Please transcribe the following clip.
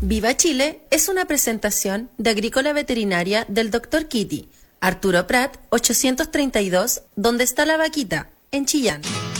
Viva Chile es una presentación de Agrícola Veterinaria del Dr. Kitty, Arturo Prat, 832, ¿Dónde está la vaquita?, en Chillán.